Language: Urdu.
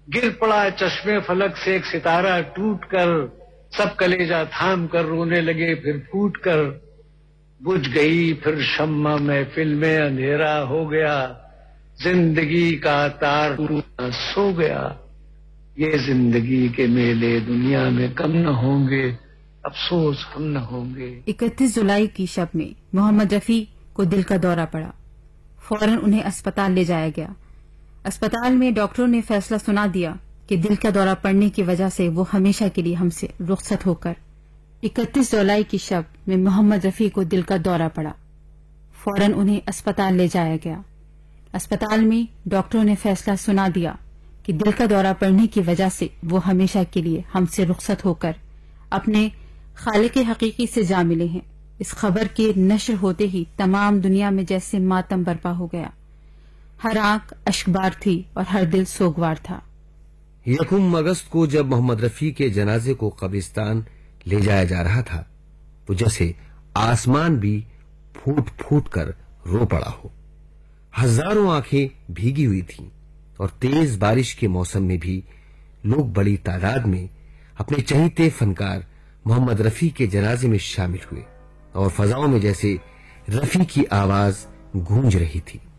گر پڑا چشمے فلک سے ایک ستارہ ٹوٹ کر، سب کلیجہ تھام کر رونے لگے، پھر پھوٹ کر بجھ گئی پھر شمع محفل میں، اندھیرا ہو گیا زندگی کا تار سو گیا۔ یہ زندگی کے میلے دنیا میں کم نہ ہوں گے، افسوس ہم نہ ہوں گے۔ 31 جولائی کی شب میں محمد رفیع کو دل کا دورہ پڑا، فوراً انہیں اسپتال لے جایا گیا۔ اسپتال میں ڈاکٹروں نے فیصلہ سنا دیا کہ دل کا دورہ پڑنے کی وجہ سے وہ ہمیشہ کے لیے ہم سے رخصت ہو کر 31 جولائی کی شب میں محمد رفیع کو دل کا دورہ پڑا، فوراً انہیں اسپتال لے جایا گیا۔ اسپتال میں ڈاکٹروں نے فیصلہ سنا دیا کہ دل کا دورہ پڑنے کی وجہ سے وہ ہمیشہ کے لیے ہم سے رخصت ہو کر اپنے خالق حقیقی سے جا ملے ہیں۔ اس خبر کے نشر ہوتے ہی تمام دنیا میں جیسے ماتم برپا ہو گیا، ہر آنکھ اشکبار تھی اور ہر دل سوگوار تھا۔ 1 اگست کو جب محمد رفیع کے جنازے کو قبرستان لے جایا جا رہا تھا تو جیسے آسمان بھی پھوٹ پھوٹ کر رو پڑا ہو۔ ہزاروں آنکھیں بھیگی ہوئی تھیں اور تیز بارش کے موسم میں بھی لوگ بڑی تعداد میں اپنے چہیتے فنکار محمد رفیع کے جنازے میں شامل ہوئے اور فضاؤں میں جیسے رفیع کی آواز گونج رہی تھی۔